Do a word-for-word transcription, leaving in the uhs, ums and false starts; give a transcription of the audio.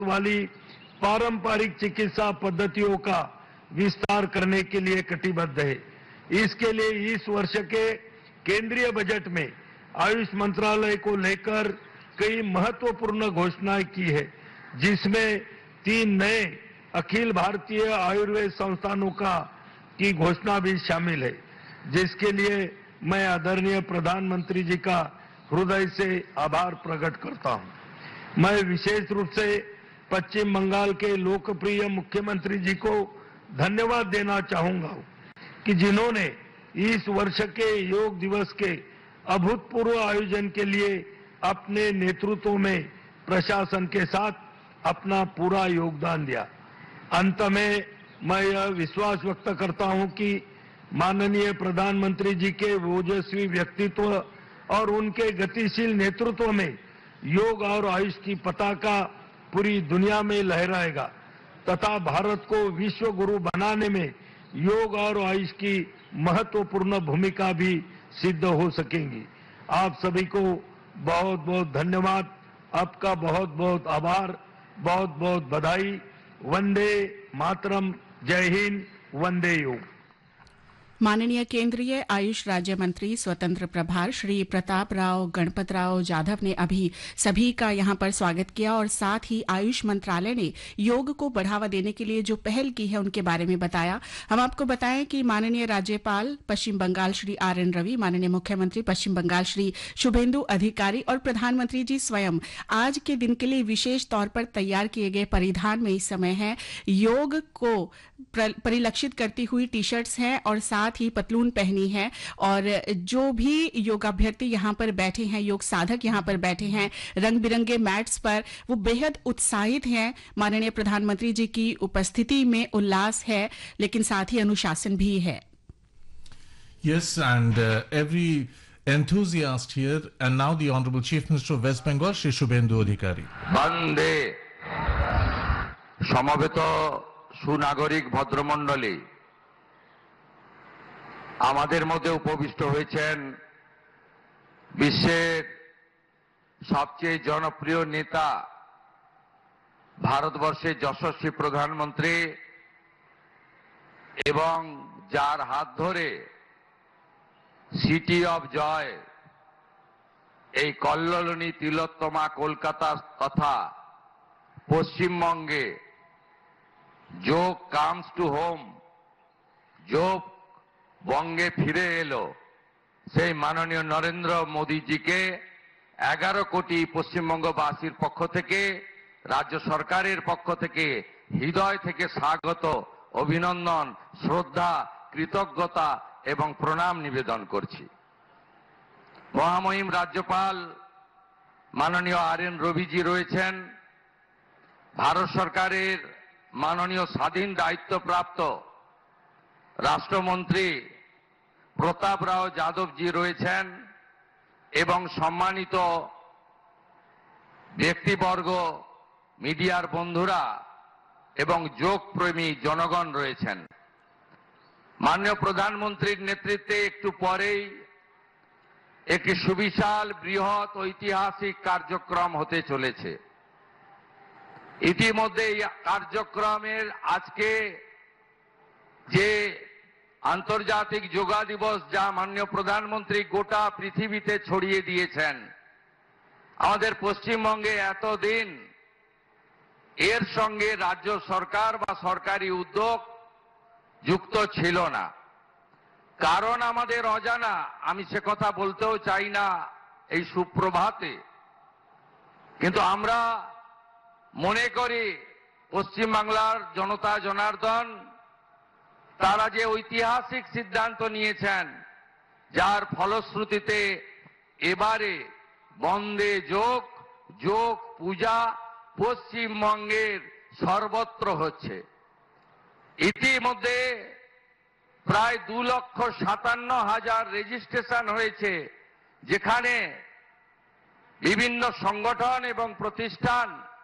वाली पारंपरिक चिकित्सा पद्धतियों का विस्तार करने के लिए कटिबद्ध है। इसके लिए इस वर्ष के केंद्रीय बजट में आयुष मंत्रालय को लेकर कई महत्वपूर्ण घोषणाएं की है, जिसमें तीन नए अखिल भारतीय आयुर्वेद संस्थानों का की घोषणा भी शामिल है, जिसके लिए मैं आदरणीय प्रधानमंत्री जी का हृदय से आभार प्रकट करता हूं। मैं विशेष रूप से पश्चिम बंगाल के लोकप्रिय मुख्यमंत्री जी को धन्यवाद देना चाहूंगा कि जिन्होंने इस वर्ष के योग दिवस के अभूतपूर्व आयोजन के लिए अपने नेतृत्व में प्रशासन के साथ अपना पूरा योगदान दिया। अंत में मैं यह विश्वास व्यक्त करता हूं कि माननीय प्रधानमंत्री जी के ओजस्वी व्यक्तित्व और उनके गतिशील नेतृत्व में योग और आयुष की पताका पूरी दुनिया में लहराएगा तथा भारत को विश्व गुरु बनाने में योग और आयुष की महत्वपूर्ण भूमिका भी सिद्ध हो सकेंगी। आप सभी को बहुत बहुत धन्यवाद, आपका बहुत बहुत आभार, बहुत बहुत बधाई। वंदे मातरम, जय हिंद, वंदे योग। माननीय केंद्रीय आयुष राज्य मंत्री स्वतंत्र प्रभार श्री प्रताप राव गणपत राव जाधव ने अभी सभी का यहां पर स्वागत किया और साथ ही आयुष मंत्रालय ने योग को बढ़ावा देने के लिए जो पहल की है उनके बारे में बताया। हम आपको बताएं कि माननीय राज्यपाल पश्चिम बंगाल श्री आर एन रवि, माननीय मुख्यमंत्री पश्चिम बंगाल श्री शुभेंदु अधिकारी और प्रधानमंत्री जी स्वयं आज के दिन के लिए विशेष तौर पर तैयार किए गए परिधान में इस समय है। योग को परिलक्षित करती हुई टी शर्ट्स हैं और साथ ही पतलून पहनी है और जो भी योगाभ्यर्थी यहाँ पर बैठे हैं, योग साधक यहाँ पर बैठे हैं रंग बिरंगे मैट्स पर, वो बेहद उत्साहित हैं। माननीय प्रधानमंत्री जी की उपस्थिति में उल्लास है, लेकिन साथ ही अनुशासन भी है। Yes, and uh, every enthusiast here, and now the Honorable Chief Minister of West Bengal, Shri Shubhendu Adhikari. Bande সমবেত সুনাগরিক ভদ্রমণ্ডলী, আমাদের মধ্যে উপবিষ্ট হয়েছেন বিশ্বের সবচেয়ে জনপ্রিয় নেতা, ভারতবর্ষের যশস্বী প্রধানমন্ত্রী এবং যার হাত ধরে সিটি অফ জয় এই কল্লোলিনী তিলোত্তমা কলকাতা তথা পশ্চিমবঙ্গে যোগ কামস টু হোম, যোগ বঙ্গে ফিরে এলো, সেই মাননীয় নরেন্দ্র মোদীজিকে এগারো কোটি পশ্চিমবঙ্গবাসীর পক্ষ থেকে, রাজ্য সরকারের পক্ষ থেকে হৃদয় থেকে স্বাগত, অভিনন্দন, শ্রদ্ধা, কৃতজ্ঞতা এবং প্রণাম নিবেদন করছি। মহামহিম রাজ্যপাল মাননীয় আর এন রবিজি রয়েছেন, ভারত সরকারের মাননীয় স্বাধীন দায়িত্বপ্রাপ্ত রাষ্ট্রমন্ত্রী প্রতাপ রাও যাদবজি রয়েছেন এবং সম্মানিত ব্যক্তিবর্গ, মিডিয়ার বন্ধুরা এবং যোগপ্রেমী জনগণ রয়েছেন। মাননীয় প্রধানমন্ত্রীর নেতৃত্বে একটু পরেই একটি সুবিশাল বৃহৎ ঐতিহাসিক কার্যক্রম হতে চলেছে। ইতিমধ্যে এই কার্যক্রমের আজকে যে আন্তর্জাতিক যোগা দিবস, যা মাননীয় প্রধানমন্ত্রী গোটা পৃথিবীতে ছড়িয়ে দিয়েছেন, আমাদের পশ্চিমবঙ্গে এতদিন এর সঙ্গে রাজ্য সরকার বা সরকারি উদ্যোগ যুক্ত ছিল না। কারণ আমাদের অজানা, আমি সে কথা বলতেও চাই না এই সুপ্রভাতে, কিন্তু আমরা মনে করি পশ্চিমবাংলার জনতা জনার্দন তারা যে ঐতিহাসিক সিদ্ধান্ত নিয়েছেন, যার ফলশ্রুতিতে এবারে বন্দে যোগ, যোগ পূজা পশ্চিমবঙ্গের সর্বত্র হচ্ছে। ইতিমধ্যে প্রায় দু লক্ষ সাতান্ন হাজার রেজিস্ট্রেশন হয়েছে, যেখানে বিভিন্ন সংগঠন এবং প্রতিষ্ঠান